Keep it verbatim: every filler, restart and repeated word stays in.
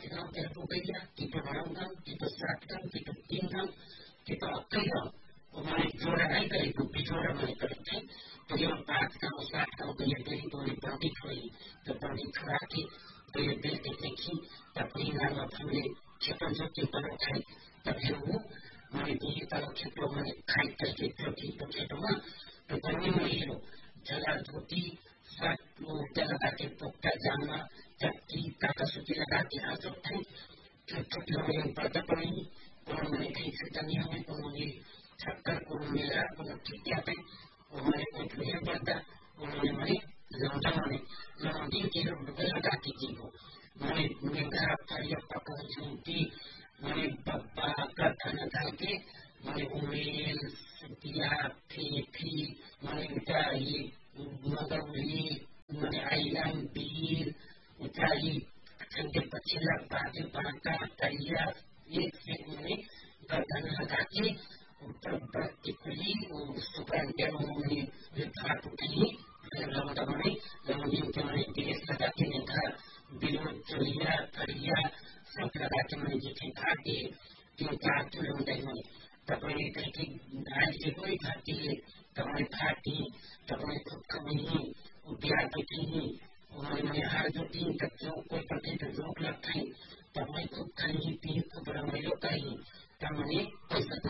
गाँव तेरे को गैया कि तो नौ गाँव कि तो सात गाँव कि तो तीन गाँव कि तो कई गाँव वो मैंने जोड़ा नहीं करे तो बिछोड़ा मैंने करते तो ये पाँच गाँव सात गाँव को ये देरी तो ये बॉडी खोई तो बॉडी खोला के तो ये दिल के देखी तब तीन गाँव अपने छप्पन सौ के ऊपर उठाई तब फिर वो मैंने दिए तब खेतों में खाई करके प्रति तो खेतों में तो बनी में हीरो जला धोती सब वो लगा के पोता जामा चक्की काका सूची लगा के आ सकते हैं छोटे में पता पड़ेगी और मैंने कहीं से दुनिया में उन्होंने छक्कर को मेरा वो ठीक क्या थे उन्होंने कुछ नहीं पड़ता उन्होंने मैंने लौटा मैंने लौटी के रुपये लगा के जी को मैंने मैंने घर फरिया पका सुनती मैंने पप्पा का खाना खा के मैंने उमेल दिया फेफी मैंने मिठाई मगरली मैंने आईलान बीर मिठाई ठंडे पचीला बाजू पाता तरिया एक से मैंने गर्दन लगा के ऊपर बत्ती खुली सुपर डैम मैंने विभाग उठी लौटा मैंने लौटी के मैंने देश लगा के देखा बिलों चलिया तरिया सब लगा के मैंने जिसे खाते तीन चार किलो मैंने तब मैंने कहीं आज से कोई खाती है तब मैं खाती तब मैं खुद कमी प्यार बैठी उन्होंने मैंने हर जो तीन तक जो कोई पढ़ते तो जोक लगता है तब मैं खुद खाई पी खूब रंगो कही तब मैंने पैसा